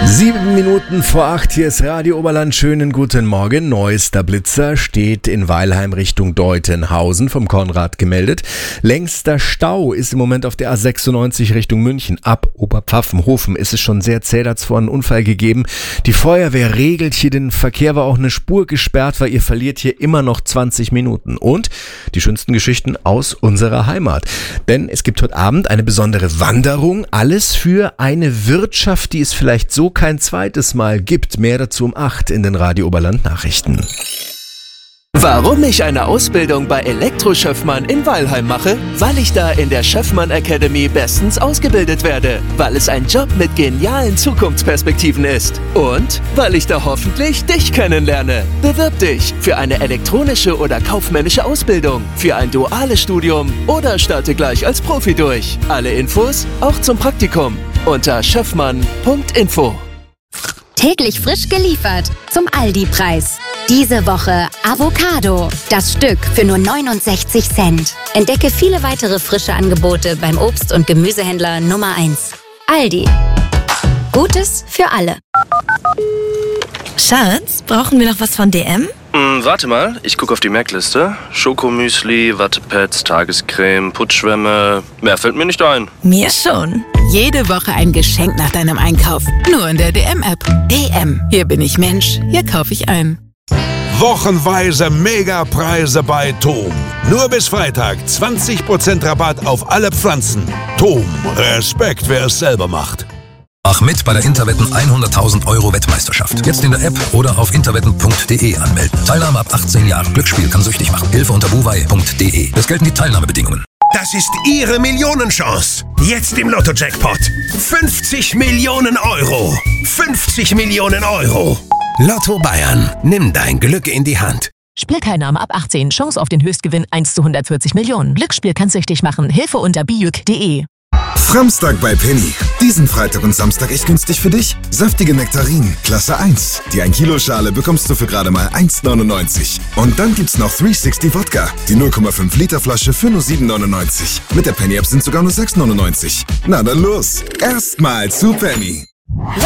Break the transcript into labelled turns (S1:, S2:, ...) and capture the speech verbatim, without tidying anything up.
S1: Sieben Minuten vor acht, hier ist Radio Oberland. Schönen guten Morgen. Neuester Blitzer steht in Weilheim Richtung Deutenhausen vom Konrad gemeldet. Längster Stau ist im Moment auf der A sechsundneunzig Richtung München. Ab Oberpfaffenhofen ist es schon sehr zäh, da hat es vorhin einen Unfall gegeben. Die Feuerwehr regelt hier den Verkehr, weil auch eine Spur gesperrt war. Ihr verliert hier immer noch zwanzig Minuten. Und die schönsten Geschichten aus unserer Heimat. Denn es gibt heute Abend eine besondere Wanderung. Alles für eine Wirtschaft, die es vielleicht so kein zweites Mal gibt. Mehr dazu um acht in den Radio Oberland Nachrichten.
S2: Warum ich eine Ausbildung bei Elektro-Schöffmann in Weilheim mache? Weil ich da in der Schöffmann Academy bestens ausgebildet werde. Weil es ein Job mit genialen Zukunftsperspektiven ist. Und weil ich da hoffentlich dich kennenlerne. Bewirb dich für eine elektronische oder kaufmännische Ausbildung, für ein duales Studium oder starte gleich als Profi durch. Alle Infos auch zum Praktikum unter schöffmann punkt info.
S3: Täglich frisch geliefert zum Aldi-Preis. Diese Woche Avocado. Das Stück für nur neunundsechzig Cent. Entdecke viele weitere frische Angebote beim Obst- und Gemüsehändler Nummer eins. Aldi. Gutes für alle.
S4: Schatz, brauchen wir noch was von D M?
S5: Hm, warte mal, ich gucke auf die Merkliste. Schokomüsli, Wattepads, Tagescreme, Putzschwämme. Mehr fällt mir nicht ein.
S4: Mir schon.
S6: Jede Woche ein Geschenk nach deinem Einkauf. Nur in der D M-App. D M. Hier bin ich Mensch. Hier kaufe ich ein.
S7: Wochenweise Megapreise bei Tom. Nur bis Freitag zwanzig Prozent Rabatt auf alle Pflanzen. Tom, Respekt, wer es selber macht.
S8: Mach mit bei der Interwetten hunderttausend Euro Wettmeisterschaft. Jetzt in der App oder auf interwetten punkt de anmelden. Teilnahme ab achtzehn Jahren. Glücksspiel kann süchtig machen. Hilfe unter buwei punkt de. Es gelten die Teilnahmebedingungen.
S9: Das ist Ihre Millionenchance. Jetzt im Lotto-Jackpot. fünfzig Millionen Euro. fünfzig Millionen Euro. Lotto Bayern. Nimm dein Glück in die Hand.
S10: Spielteilnahme ab achtzehn. Chance auf den Höchstgewinn eins zu hundertvierzig Millionen. Glücksspiel kann süchtig machen. Hilfe unter bijuk punkt de.
S11: Samstag bei Penny. Diesen Freitag und Samstag echt günstig für dich. Saftige Nektarinen, Klasse eins. Die ein Kilo Schale bekommst du für gerade mal eins neunundneunzig. Und dann gibt's noch dreihundertsechzig Wodka. Die null Komma fünf Liter Flasche für nur sieben neunundneunzig. Mit der Penny App sind sogar nur sechs neunundneunzig. Na dann los. Erstmal zu Penny.